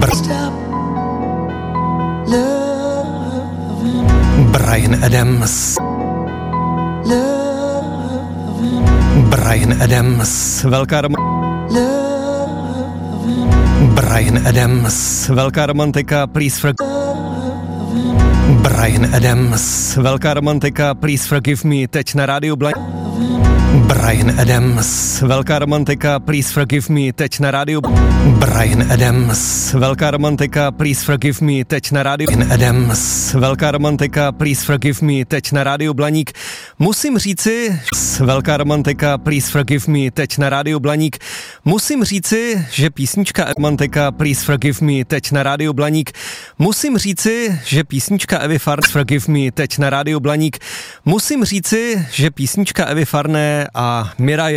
Bryan Adams. Bryan Adams, velká Bryan Adams, velká romantika, please Bryan Adams, velká romantika, please forgive me, teď na rádiu Bryan Adams, velká romantika, please forgive me, teď na rádiu Bryan Adams, velká romantika, please forgive me, teď na rádiu Adams, velká romantika, please forgive me, teď na rádiu Blaník. Musím říci, velká romantika, please forgive me, teď na rádiu Blaník. Musím říci, že písnička romantika, please forgive me, teď na rádiu Blaník. Musím říci, že písnička Evy Farné, forgive me, teď na rádiu Blaník. Musím říci, že písnička Evy Farné a Miraje,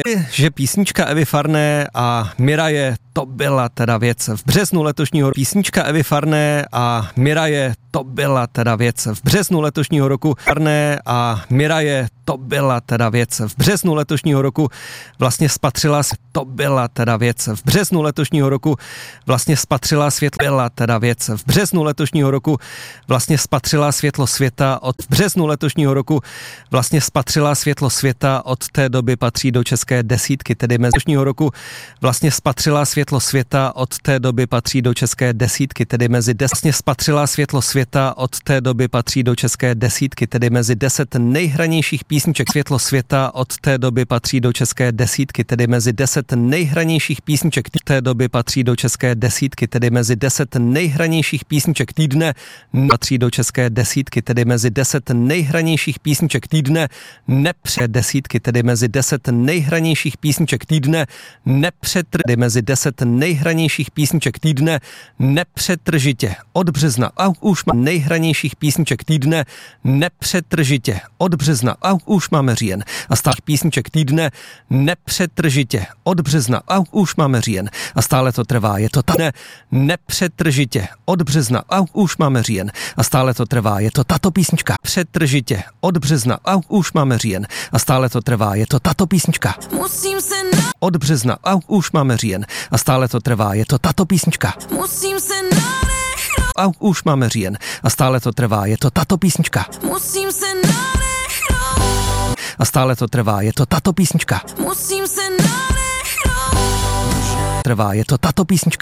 to byla teda věc v březnu letošního roku. Písnička Evy Farné a Miraje, to byla teda věc v březnu letošního roku. Farné a Miraje, to byla teda věc v březnu letošního roku. Vlastně spatřila světlo světa od březnu letošního roku. Vlastně spatřila světlo světa od té doby patří do české desítky, tedy mezi letošního roku. Vlastně spatřila světlo světa od té doby patří do české desítky, tedy mezi spatřila světlo světa od té doby patří do české desítky, tedy mezi 10 nejhranějších písniček. Světlo světa od té doby patří do české desítky, tedy mezi 10 nejhranějších písniček té doby patří do české desítky, tedy mezi 10 nejhranějších písniček týdne patří do české desítky, tedy mezi 10 nejhranějších písniček týdne desítky, tedy mezi 10 nejhranějších písniček týdne mezi 10 nejhranějších písniček týdne nepřetržitě od března a už má nejhranějších písniček týdne nepřetržitě od března a už máme říjen a stále písniček týdne nepřetržitě od března a už máme říjen a stále to trvá, je to nepřetržitě od března a už máme říjen a stále to trvá, je to tato písnička přetržitě od března a už máme říjen a stále to trvá, je to tato písnička Musím se od března a už máme říjen a stále to trvá, je to tato písnička Musím se nadechnout a už máme říjen a stále to trvá, je to tato písnička Musím se nadechnout a stále to trvá, je to tato písnička Musím se nadechnout trvá, je to tato písnička